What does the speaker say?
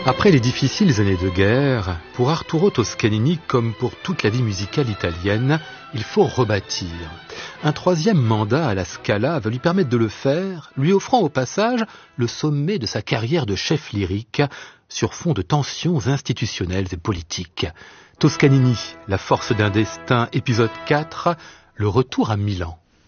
Après les difficiles années de guerre, pour Arturo Toscanini, comme pour toute la vie musicale italienne, il faut rebâtir. Un troisième mandat à la Scala va lui permettre de le faire, lui offrant au passage le sommet de sa carrière de chef lyrique sur fond de tensions institutionnelles et politiques. Toscanini, la force d'un destin, épisode 4, le retour à Milan.